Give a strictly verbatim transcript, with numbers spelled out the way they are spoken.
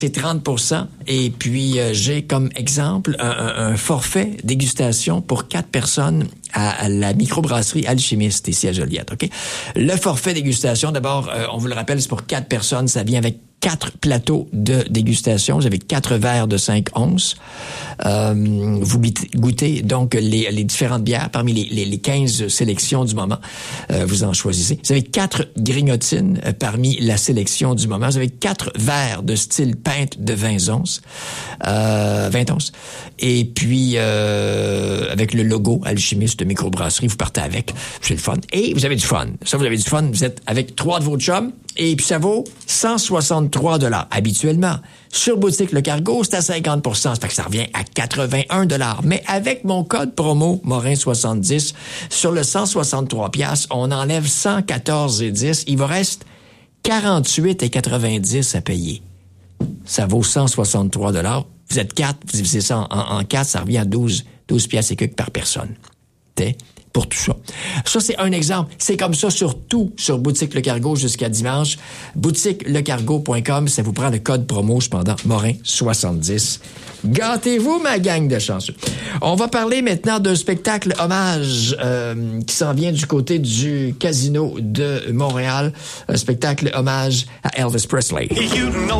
c'est trente pour cent. Et puis, euh, j'ai comme exemple un, un, un forfait dégustation pour quatre personnes à, à la microbrasserie Alchimiste ici à Joliette, OK? Le forfait dégustation, d'abord, euh, on vous le rappelle, c'est pour quatre personnes. Ça vient avec quatre plateaux de dégustation. Vous avez quatre verres de cinq onces. Euh, vous goûtez donc les, les différentes bières parmi les, les, les quinze sélections du moment. Euh, vous en choisissez. Vous avez quatre grignotines euh, parmi la sélection du moment. Vous avez quatre verres de style pinte de vingt onces. Euh, vingt onces. Et puis, euh, avec le logo Alchimiste de microbrasserie, vous partez avec. C'est le fun. Et vous avez du fun. Ça, vous avez du fun. Vous êtes avec trois de vos chums. Et puis ça vaut cent soixante-trois dollars habituellement. Sur Boutique Le Cargo, c'est à cinquante pour cent, ça fait que ça revient à quatre-vingt-un dollars. Mais avec mon code promo Morin soixante-dix, sur le cent soixante-trois piastres, on enlève cent quatorze et dix. Il vous reste quarante-huit et quatre-vingt-dix à payer. Ça vaut cent soixante-trois dollars. Vous êtes quatre, vous divisez ça en, en, en quatre, ça revient à douze, douze piastres et quelques par personne. T'es? Pour tout ça. Ça, c'est un exemple. C'est comme ça sur tout sur Boutique Le Cargo jusqu'à dimanche. boutique le cargo point com, ça vous prend le code promo cependant, Morin soixante-dix. Gâtez-vous, ma gang de chanceux. On va parler maintenant d'un spectacle hommage euh, qui s'en vient du côté du Casino de Montréal. Un spectacle hommage à Elvis Presley. You know